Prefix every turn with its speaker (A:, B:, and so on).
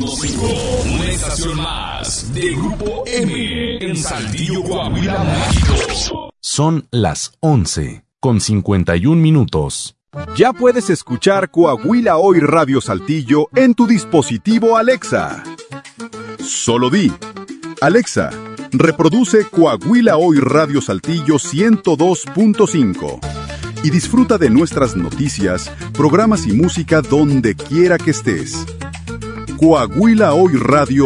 A: 100.5, una estación más de Grupo M en Saltillo, Coahuila, México.
B: Son las 11:51.
C: Ya puedes escuchar Coahuila Hoy Radio Saltillo en tu dispositivo Alexa. Solo di: Alexa, reproduce Coahuila Hoy Radio Saltillo 102.5 y disfruta de nuestras noticias, programas y música donde quiera que estés. Coahuila Hoy Radio